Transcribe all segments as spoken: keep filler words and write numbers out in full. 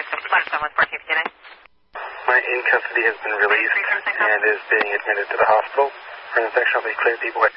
My in custody has been released and is being admitted to the hospital for an infection. I'll be clear people with.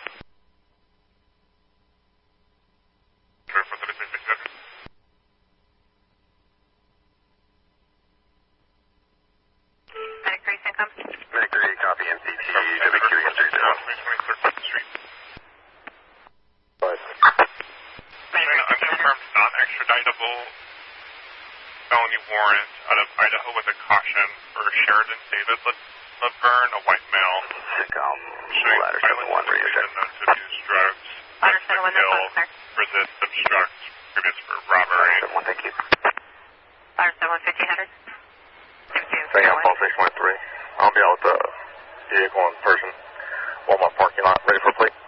Mercury, copy M C T, W Q yesterday. twenty-third Street. What? Unconfirmed, non-extraditable felony warrant out of Idaho with a caution for Sheridan David Laverne, a white male. Sicom, Showing ladder violent seven one, radio check. known to abuse drugs, kill, resist, obstruct, previous for robbery. seven one, thank you. Stay on Paul six one three. I'll be out with the vehicle in person. Walmart parking lot, ready for plate.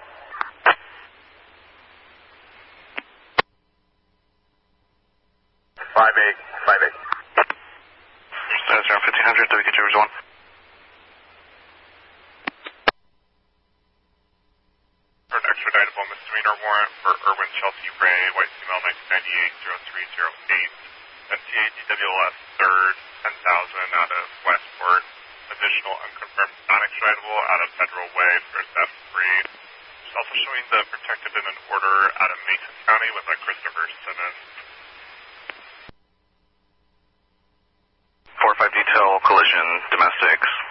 Five eight, five eight. Status around fifteen hundred, W K Travers one. For an extraditable misdemeanor warrant for Erwin Chelsea Ray, white female, nineteen ninety-eight, zero three zero eight. M T A D W L S third, ten thousand out of Westport. Additional unconfirmed non-extraditable out of Federal Way for theft free. She's also showing the protected in an order out of Mason County with a Christopher Simmons. four five detail, collision, domestics.